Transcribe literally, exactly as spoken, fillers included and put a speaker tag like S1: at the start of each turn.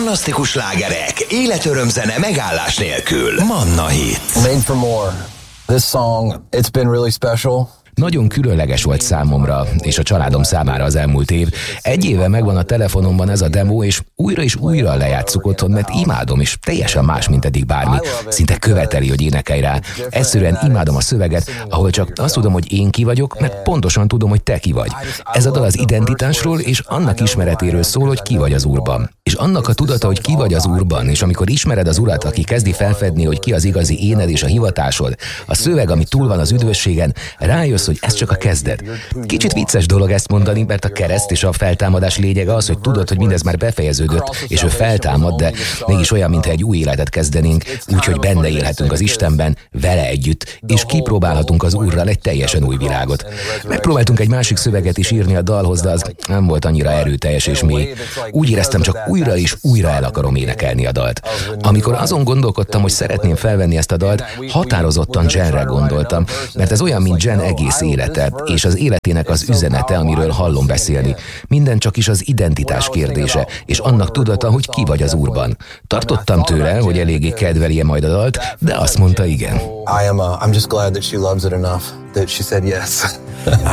S1: Fantasztikus slágerek, életörömzene megállás nélkül. Manna Hit.
S2: Made for More. This song, it's been really special.
S3: Nagyon különleges volt számomra és a családom számára az elmúlt év. Egy éve megvan a telefonomban ez a demo, és újra és újra lejátszuk otthon, mert imádom, és teljesen más, mint eddig bármi. Szinte követeli, hogy énekelj rá. Egyszerűen imádom a szöveget, ahol csak azt tudom, hogy én ki vagyok, mert pontosan tudom, hogy te ki vagy. Ez a dal az identitásról és annak ismeretéről szól, hogy ki vagy az Úrban. És annak a tudata, hogy ki vagy az Úrban, és amikor ismered az Urat, aki kezdi felfedni, hogy ki az igazi éned és a hivatásod, a szöveg, ami túl van az üdvösségen, rájössz, hogy ez csak a kezdet. Kicsit vicces dolog ezt mondani, mert a kereszt és a feltámadás lényege az, hogy tudod, hogy mindez már befejeződött, és ő feltámad, de mégis olyan, mintha egy új életet kezdenénk, úgyhogy benne élhetünk az Istenben, vele együtt, és kipróbálhatunk az Úrral egy teljesen új világot. Megpróbáltunk egy másik szöveget is írni a dalhoz, de az nem volt annyira erőteljes és mély. Úgy éreztem, csak újra és újra el akarom énekelni a dalt. Amikor azon gondolkodtam, hogy szeretném felvenni ezt a dalt, határozottan Jenre gondoltam, mert ez olyan, mint Jen egész élete, és az életének az üzenete, amiről hallom beszélni. Minden csak is az identitás kérdése, és annak tudata, hogy ki vagy az Úrban. Tartottam tőle, hogy eléggé kedvelje majd a dalt, de azt mondta igen.
S2: I am, uh, I'm just glad that she loves it enough that she said yes.